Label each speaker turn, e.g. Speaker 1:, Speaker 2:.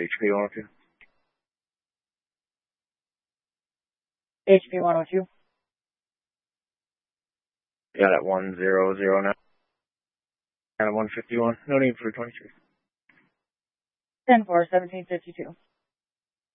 Speaker 1: HP 102.
Speaker 2: HP 102.
Speaker 1: Got it 1009. Got it 151. No need for 23.
Speaker 2: 10-4, 1752.